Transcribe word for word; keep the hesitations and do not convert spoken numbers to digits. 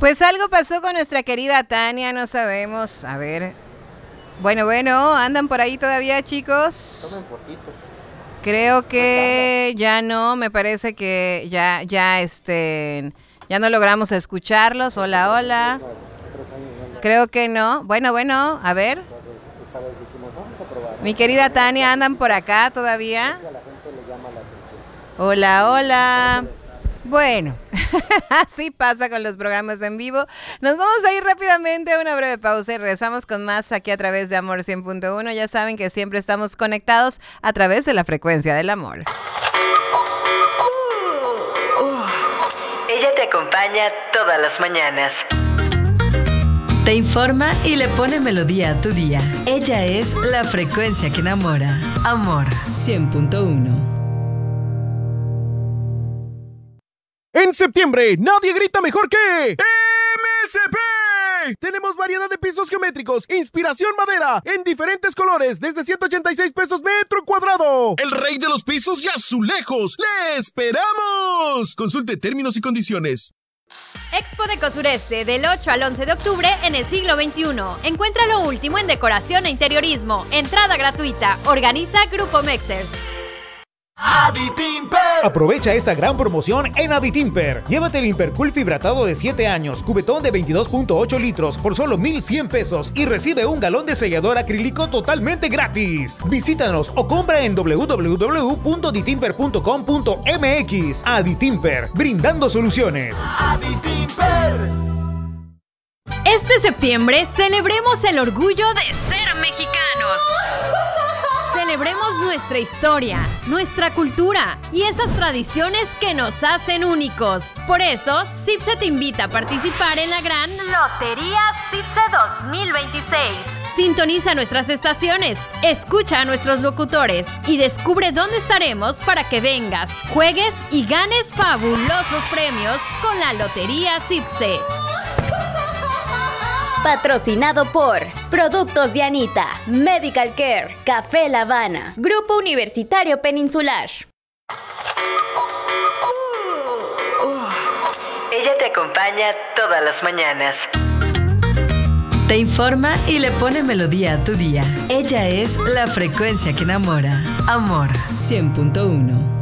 Pues algo pasó con nuestra querida Tania, no sabemos. A ver. Bueno, bueno, ¿andan por ahí todavía, chicos? Tomen fotitos. Creo que ya no, me parece que ya, ya, este, ya no logramos escucharlos. Hola, hola. Creo que no. Bueno, bueno, a ver. Mi querida Tania, ¿andan por acá todavía? Hola, hola. Bueno, así pasa con los programas en vivo. Nos vamos a ir rápidamente a una breve pausa y regresamos con más aquí a través de Amor cien punto uno. Ya saben que siempre estamos conectados a través de la frecuencia del amor. Ella te acompaña todas las mañanas. Te informa y le pone melodía a tu día. Ella es la frecuencia que enamora. Amor cien punto uno. En septiembre, nadie grita mejor que M S P. Tenemos variedad de pisos geométricos, inspiración madera, en diferentes colores, desde ciento ochenta y seis pesos metro cuadrado. El rey de los pisos y azulejos. ¡Le esperamos! Consulte términos y condiciones. Expo Deco Sureste del ocho al once de octubre en el siglo veintiuno. Encuentra lo último en decoración e interiorismo. Entrada gratuita. Organiza Grupo Mexers. Aditimper. Aprovecha esta gran promoción en Aditimper. Llévate el Impercool fibratado de siete años, cubetón de veintidós punto ocho litros por solo mil cien pesos y recibe un galón de sellador acrílico totalmente gratis. Visítanos o compra en doble u doble u doble u punto aditimper punto com punto m x. Aditimper, brindando soluciones. Aditimper. Este septiembre celebremos el orgullo de ser mexicanos. Celebremos nuestra historia, nuestra cultura y esas tradiciones que nos hacen únicos. Por eso, CIPSE te invita a participar en la gran Lotería CIPSE dos mil veintiséis. Sintoniza nuestras estaciones, escucha a nuestros locutores y descubre dónde estaremos para que vengas, juegues y ganes fabulosos premios con la Lotería CIPSE. Patrocinado por Productos Dianita, Medical Care, Café La Habana, Grupo Universitario Peninsular. Ella te acompaña todas las mañanas. Te informa y le pone melodía a tu día. Ella es la frecuencia que enamora. Amor cien punto uno.